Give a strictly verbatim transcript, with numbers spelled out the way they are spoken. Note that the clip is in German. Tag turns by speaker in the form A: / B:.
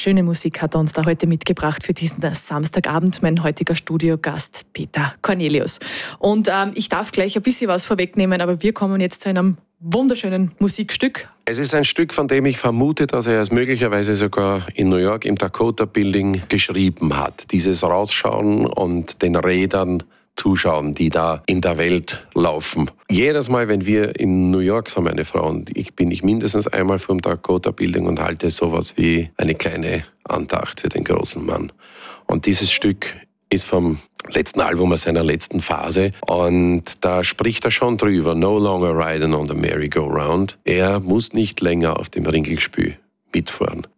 A: schöne Musik hat er uns da heute mitgebracht für diesen Samstagabend. Mein heutiger Studiogast Peter Cornelius. Und ähm, ich darf gleich ein bisschen was vorwegnehmen, aber wir kommen jetzt zu einem wunderschönen Musikstück.
B: Es ist ein Stück, von dem ich vermute, dass er es möglicherweise sogar in New York im Dakota Building geschrieben hat. Dieses Rausschauen und den Rädern zuschauen, die da in der Welt laufen. Jedes Mal, wenn wir in New York sind, meine Frau und ich, bin ich mindestens einmal vom Dakota Building und halte sowas wie eine kleine Andacht für den großen Mann. Und dieses Stück ist vom letzten Album aus seiner letzten Phase und da spricht er schon drüber, no longer riding on the merry-go-round. Er muss nicht länger auf dem Ringelgespü mitfahren.